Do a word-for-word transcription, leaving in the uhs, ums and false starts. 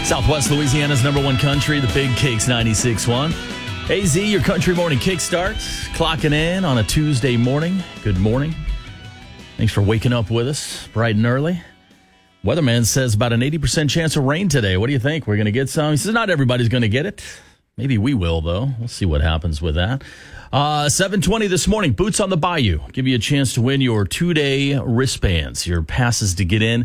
Southwest Louisiana's number one country, the Big Cakes ninety-six point one. A Z, your country morning kickstart, clocking in on a Tuesday morning. Good morning. Thanks for waking up with us bright and early. Weatherman says about an eighty percent chance of rain today. What do you think? We're going to get some? He says not everybody's going to get it. Maybe we will, though. We'll see what happens with that. Uh, seven twenty this morning, Boots on the Bayou. Give you a chance to win your two-day wristbands, your passes to get in